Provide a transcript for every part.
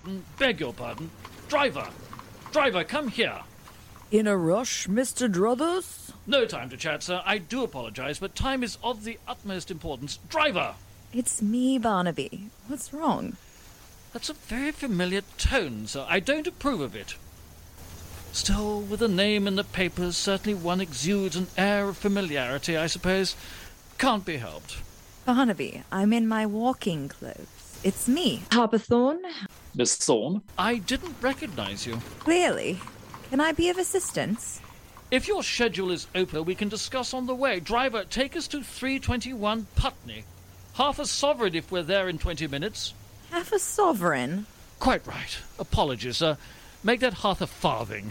Beg your pardon. Driver! Driver, come here! In a rush, Mr. Druthers? No time to chat, sir. I do apologise, but time is of the utmost importance. Driver! It's me, Barnaby. What's wrong? That's a very familiar tone, sir. I don't approve of it. Still, with a name in the papers, certainly one exudes an air of familiarity, I suppose. Can't be helped. Barnaby, I'm in my walking clothes. It's me, Harper Thorne. Miss Thorne? I didn't recognise you. Clearly. Can I be of assistance? If your schedule is open, we can discuss on the way. Driver, take us to 321 Putney. Half a sovereign if we're there in 20 minutes. Half a sovereign? Quite right. Apologies, sir. Make that half a farthing.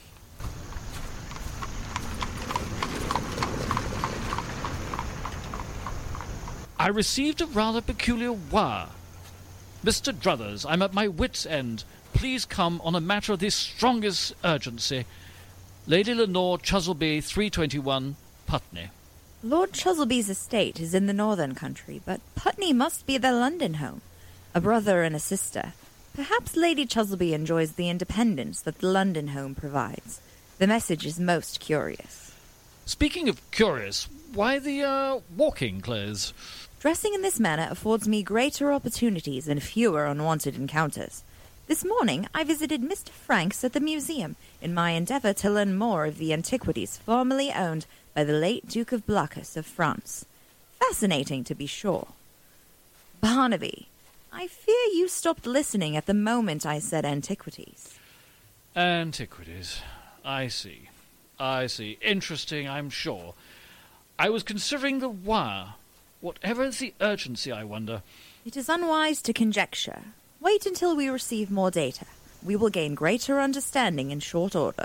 I received a rather peculiar wire. Mr. Druthers, I'm at my wit's end. Please come on a matter of the strongest urgency. Lady Lenore Chuzzleby, 321, Putney. Lord Chuzzleby's estate is in the northern country, but Putney must be their London home. A brother and a sister. Perhaps Lady Chuzzleby enjoys the independence that the London home provides. The message is most curious. Speaking of curious, why the, walking clothes? Dressing in this manner affords me greater opportunities and fewer unwanted encounters. This morning I visited Mr. Franks at the museum in my endeavour to learn more of the antiquities formerly owned by the late Duke of Blacas of France. Fascinating, to be sure. Barnaby, I fear you stopped listening at the moment I said antiquities. Antiquities. I see. Interesting, I'm sure. I was considering the wire. Whatever is the urgency, I wonder. It is unwise to conjecture. Wait until we receive more data. We will gain greater understanding in short order.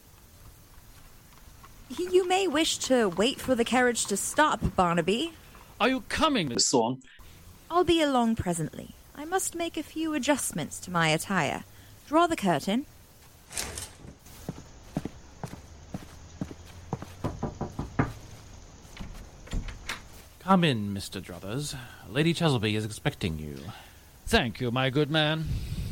You may wish to wait for the carriage to stop, Barnaby. Are you coming, Miss Thorne? I'll be along presently. I must make a few adjustments to my attire. Draw the curtain. Come in, Mr. Druthers. Lady Chuzzleby is expecting you. Thank you, my good man.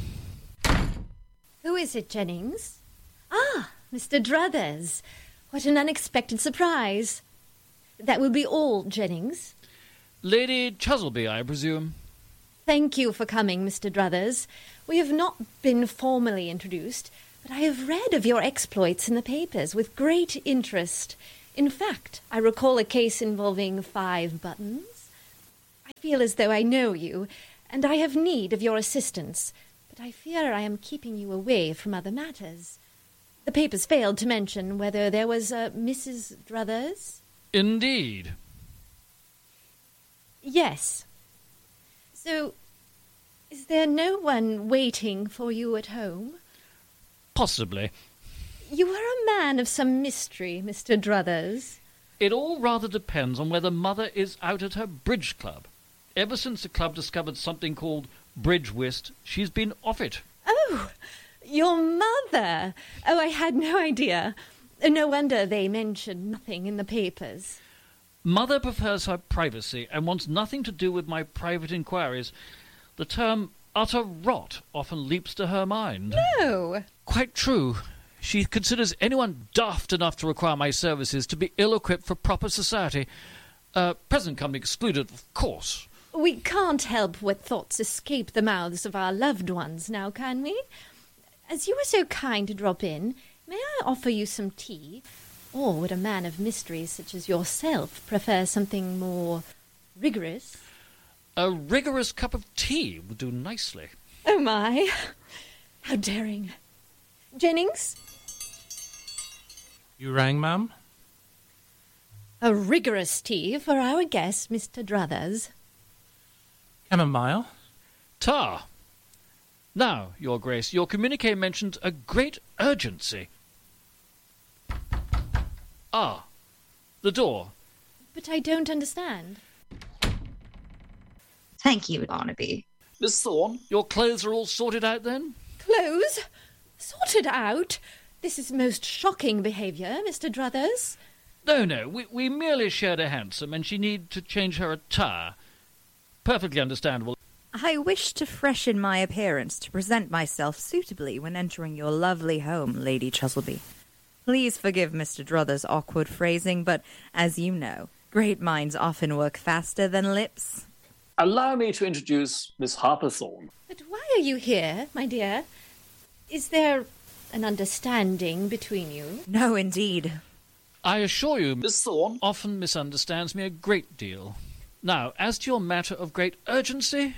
Who is it, Jennings? Ah, Mr. Druthers. What an unexpected surprise. That will be all, Jennings. Lady Chuzzleby, I presume. Thank you for coming, Mr. Druthers. We have not been formally introduced, but I have read of your exploits in the papers with great interest. In fact, I recall a case involving 5 buttons. I feel as though I know you, and I have need of your assistance, but I fear I am keeping you away from other matters. The papers failed to mention whether there was a Mrs. Druthers. Indeed. Yes. So, is there no one waiting for you at home? Possibly. You are a man of some mystery, Mr. Druthers. It all rather depends on whether Mother is out at her bridge club. Ever since the club discovered something called bridge whist, she's been off it. Oh, your mother! Oh, I had no idea. No wonder they mentioned nothing in the papers. Mother prefers her privacy and wants nothing to do with my private inquiries. The term utter rot often leaps to her mind. No! Quite true. She considers anyone daft enough to require my services to be ill-equipped for proper society. Present company excluded, of course. We can't help what thoughts escape the mouths of our loved ones now, can we? As you were so kind to drop in, may I offer you some tea? Or would a man of mystery such as yourself prefer something more rigorous? A rigorous cup of tea would do nicely. Oh, my. How daring. Jennings? You rang, ma'am? A rigorous tea for our guest, Mr. Druthers. Chamomile? Tar. Now, Your Grace, your communique mentioned a great urgency. Ah, the door. But I don't understand. Thank you, Barnaby. Miss Thorne? Your clothes are all sorted out, then? Clothes? Sorted out? This is most shocking behaviour, Mr. Druthers. No, we merely shared a hansom, and she needed to change her attire. Perfectly understandable. I wish to freshen my appearance to present myself suitably when entering your lovely home, Lady Chuzzleby. Please forgive Mr. Druthers' awkward phrasing, but as you know, great minds often work faster than lips. Allow me to introduce Miss Harperthorne. But why are you here, my dear? Is there an understanding between you? No, indeed. I assure you, Miss Thorne, often misunderstands me a great deal. Now, as to your matter of great urgency...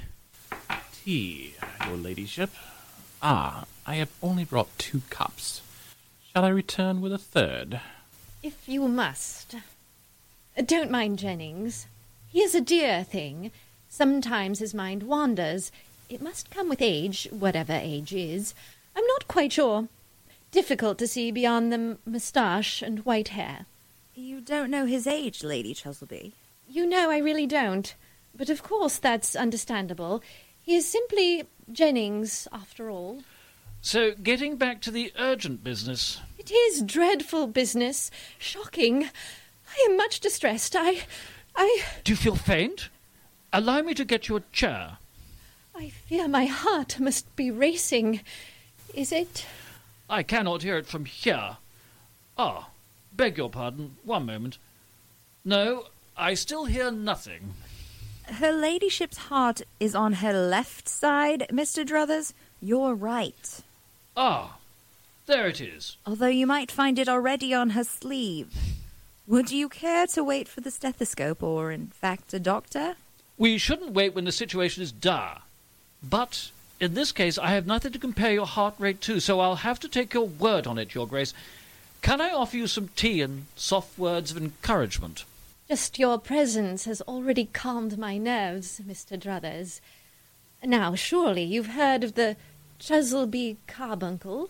Tea, your ladyship. Ah, I have only brought 2 cups. Shall I return with a third? If you must. Don't mind Jennings. He is a dear thing. Sometimes his mind wanders. It must come with age, whatever age is. I'm not quite sure. Difficult to see beyond the moustache and white hair. You don't know his age, Lady Chuzzleby. You know I really don't. But of course that's understandable. He is simply Jennings, after all. So, getting back to the urgent business... It is dreadful business. Shocking. I am much distressed. I... Do you feel faint? Allow me to get you a chair. I fear my heart must be racing. Is it? I cannot hear it from here. Ah, beg your pardon. One moment. No, I still hear nothing. Her ladyship's heart is on her left side, Mr. Druthers. You're right. Ah, there it is. Although you might find it already on her sleeve. Would you care to wait for the stethoscope or, in fact, a doctor? We shouldn't wait when the situation is dire. But, in this case, I have nothing to compare your heart rate to, so I'll have to take your word on it, Your Grace. Can I offer you some tea and soft words of encouragement? Just your presence has already calmed my nerves, Mr. Druthers. Now, surely you've heard of the Chuzzleby carbuncle?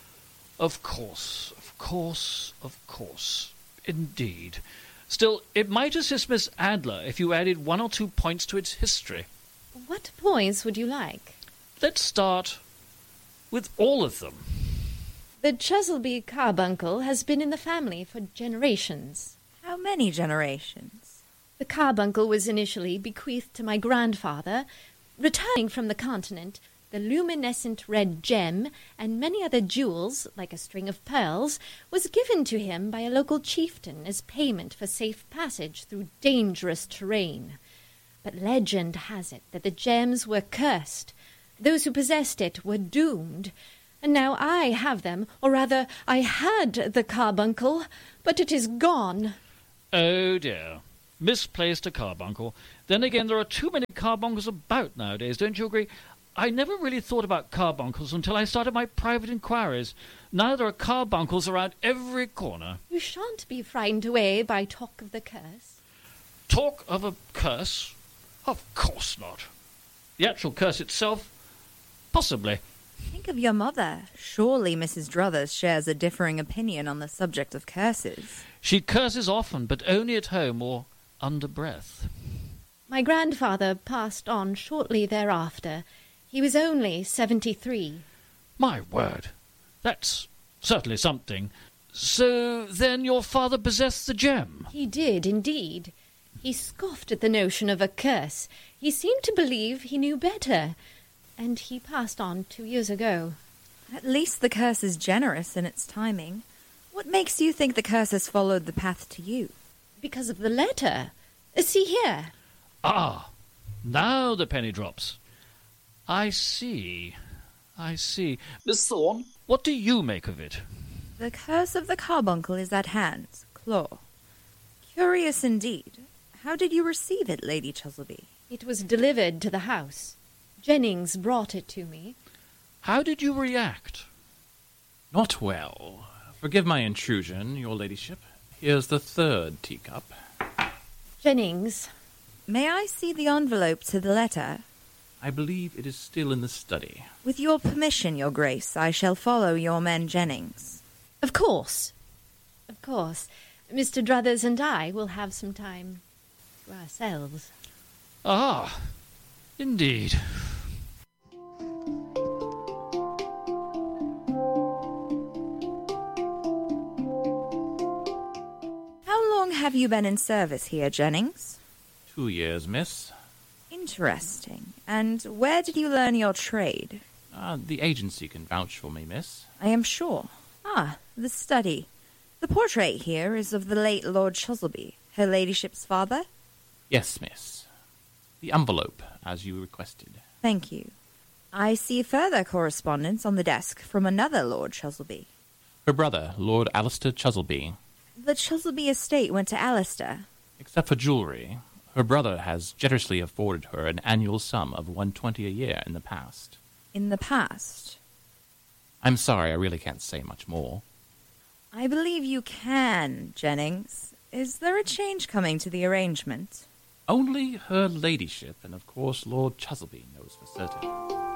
Of course, of course, of course. Indeed. Still, it might assist Miss Adler if you added 1 or 2 points to its history. What points would you like? Let's start with all of them. The Chuzzleby carbuncle has been in the family for generations. How many generations? The carbuncle was initially bequeathed to my grandfather. Returning from the continent, the luminescent red gem and many other jewels, like a string of pearls, was given to him by a local chieftain as payment for safe passage through dangerous terrain. But legend has it that the gems were cursed. Those who possessed it were doomed. And now I have them, or rather, I had the carbuncle, but it is gone. Oh dear. Misplaced a carbuncle. Then again, there are too many carbuncles about nowadays, don't you agree? I never really thought about carbuncles until I started my private inquiries. Now there are carbuncles around every corner. You shan't be frightened away by talk of the curse. Talk of a curse? Of course not. The actual curse itself? Possibly. Think of your mother. Surely Mrs. Druthers shares a differing opinion on the subject of curses. She curses often, but only at home or under breath. My grandfather passed on shortly thereafter. He was only 73. My word. That's certainly something. So then your father possessed the gem? He did, indeed. He scoffed at the notion of a curse. He seemed to believe he knew better. And he passed on 2 years ago. At least the curse is generous in its timing. What makes you think the curse has followed the path to you? Because of the letter. See here. Ah, now the penny drops. I see. I see. Miss Thorne, What do you make of it? The curse of the carbuncle is at hand, Claw. Curious indeed. How did you receive it, Lady Chuzzleby? It was delivered to the house. Jennings brought it to me. How did you react? Not well. Forgive my intrusion, your ladyship. Here's the 3rd teacup. Jennings. May I see the envelope to the letter? I believe it is still in the study. With your permission, Your Grace, I shall follow your man Jennings. Of course. Of course. Mr. Druthers and I will have some time to ourselves. Ah, indeed. How long have you been in service here, Jennings? 2 years, miss. In Interesting. And where did you learn your trade? The agency can vouch for me, miss. I am sure. The study. The portrait here is of the late Lord Chuzzleby, her ladyship's father? Yes, miss. The envelope, as you requested. Thank you. I see further correspondence on the desk from another Lord Chuzzleby. Her brother, Lord Alistair Chuzzleby. The Chuzzleby estate went to Alistair. Except for jewellery, her brother has generously afforded her an annual sum of £120 a year in the past. In the past? I'm sorry, I really can't say much more. I believe you can, Jennings. Is there a change coming to the arrangement? Only her ladyship and, of course, Lord Chuzzleby knows for certain.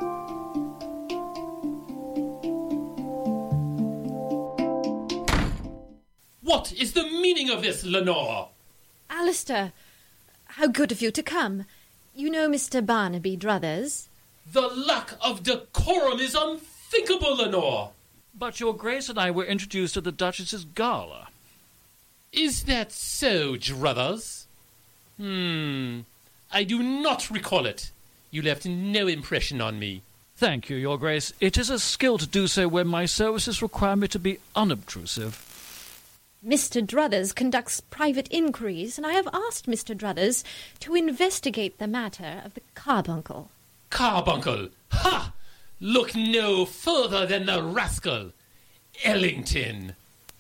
What is the meaning of this, Lenore? Alistair, how good of you to come. You know Mr. Barnaby Druthers? The lack of decorum is unthinkable, Lenore. But your Grace and I were introduced at the Duchess's gala. Is that so, Druthers? I do not recall it. You left no impression on me. Thank you, Your Grace. It is a skill to do so when my services require me to be unobtrusive. Mr. Druthers conducts private inquiries, and I have asked Mr. Druthers to investigate the matter of the carbuncle. Carbuncle! Ha! Look no further than the rascal, Ellington.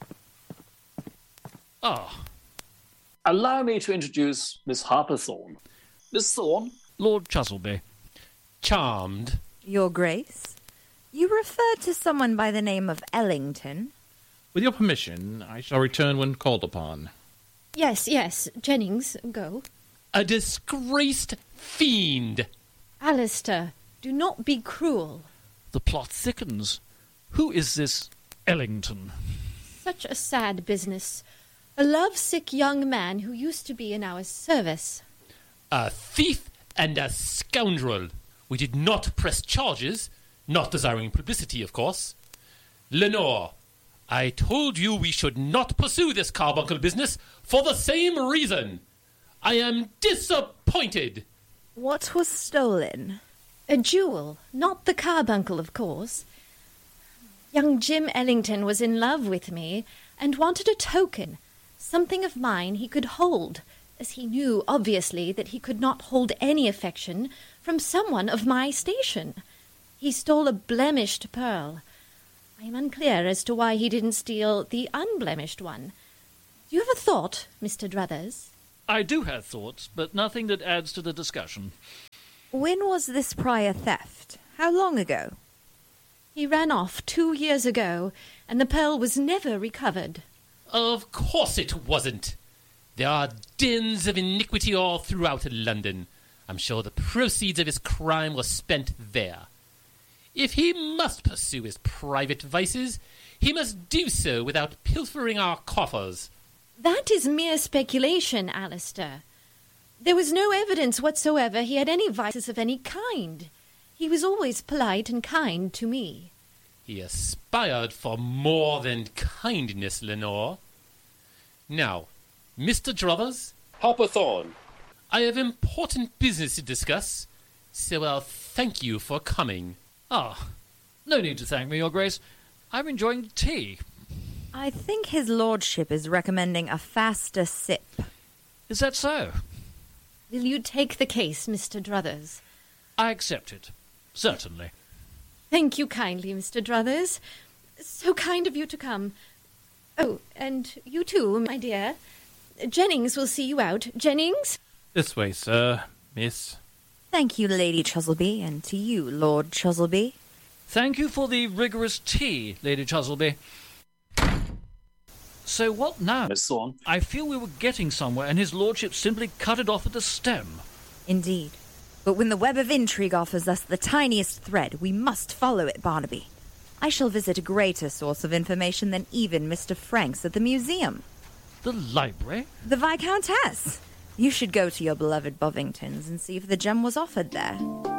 Allow me to introduce Miss Harper Thorne. Miss Thorne? Lord Chuzzleby. Charmed. Your Grace? You referred to someone by the name of Ellington. With your permission, I shall return when called upon. Yes, Jennings, go. A disgraced fiend. Alistair, do not be cruel. The plot thickens. Who is this Ellington? Such a sad business. A lovesick young man who used to be in our service. A thief and a scoundrel. We did not press charges, not desiring publicity, of course. Lenore, I told you we should not pursue this carbuncle business for the same reason. I am disappointed. What was stolen? A jewel, not the carbuncle, of course. Young Jim Ellington was in love with me and wanted a token, something of mine he could hold, as he knew, obviously, that he could not hold any affection from someone of my station. He stole a blemished pearl. I am unclear as to why he didn't steal the unblemished one. Do you have a thought, Mr. Druthers? I do have thoughts, but nothing that adds to the discussion. When was this prior theft? How long ago? He ran off 2 years ago, and the pearl was never recovered. Of course it wasn't. There are dens of iniquity all throughout London. I'm sure the proceeds of his crime were spent there. If he must pursue his private vices, he must do so without pilfering our coffers. That is mere speculation, Alistair. There was no evidence whatsoever he had any vices of any kind. He was always polite and kind to me. He aspired for more than kindness, Lenore. Now, Mr. Druthers? Harper Thorne. I have important business to discuss, so I'll thank you for coming. No need to thank me, Your Grace. I'm enjoying tea. I think his lordship is recommending a faster sip. Is that so? Will you take the case, Mr. Druthers? I accept it. Certainly. Thank you kindly, Mr. Druthers. So kind of you to come. Oh, and you too, my dear. Jennings will see you out. Jennings? This way, sir, miss. Thank you, Lady Chuzzleby, and to you, Lord Chuzzleby. Thank you for the rigorous tea, Lady Chuzzleby. So what now? Miss Thorne? I feel we were getting somewhere, and his lordship simply cut it off at the stem. Indeed. But when the web of intrigue offers us the tiniest thread, we must follow it, Barnaby. I shall visit a greater source of information than even Mr. Franks at the museum. The library? The Viscountess! You should go to your beloved Bovingtons and see if the gem was offered there.